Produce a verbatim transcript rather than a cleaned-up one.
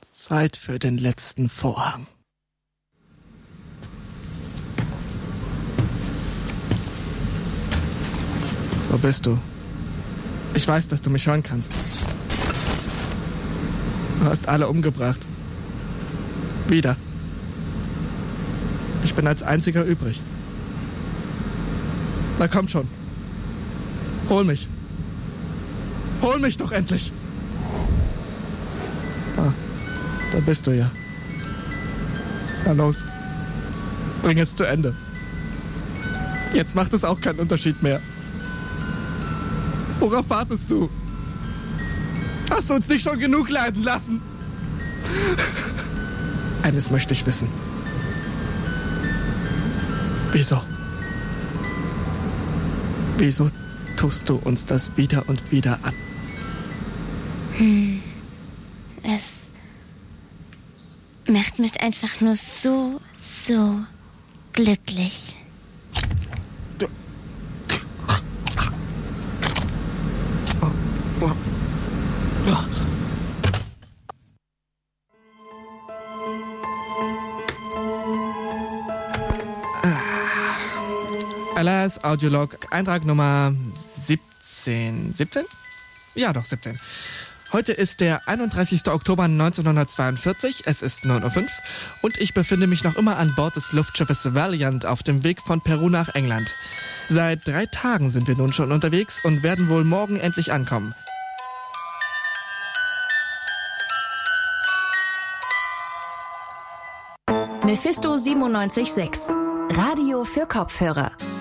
Zeit für den letzten Vorhang. Wo bist du? Ich weiß, dass du mich hören kannst. Du hast alle umgebracht. Wieder. Ich bin als einziger übrig. Na komm schon. Hol mich. Hol mich doch endlich. Ah, da bist du ja. Na los. Bring es zu Ende. Jetzt macht es auch keinen Unterschied mehr. Worauf wartest du? Hast du uns nicht schon genug leiden lassen? Eines möchte ich wissen. Wieso? Wieso tust du uns das wieder und wieder an? Hm. Es macht mich einfach nur so, so glücklich. Alas, Audiolog, Eintrag Nummer siebzehn. siebzehn? Ja, doch, siebzehn. Heute ist der einunddreißigster Oktober neunzehnhundertzweiundvierzig, es ist neun Uhr fünf und ich befinde mich noch immer an Bord des Luftschiffes Valiant auf dem Weg von Peru nach England. Seit drei Tagen sind wir nun schon unterwegs und werden wohl morgen endlich ankommen. Mephisto siebenundneunzig Komma sechs. Radio für Kopfhörer.